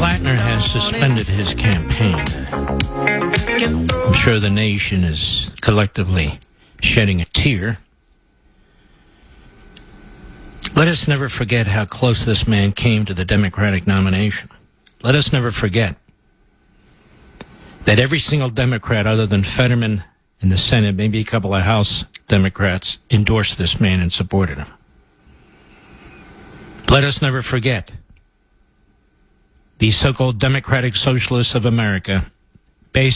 Flatner has suspended his campaign. I'm sure the nation is collectively shedding a tear. Let us never forget how close this man came to the Democratic nomination. Let us never forget that every single Democrat other than Fetterman in the Senate, maybe a couple of House Democrats, endorsed this man and supported him. Let us never forget these so-called Democratic Socialists of America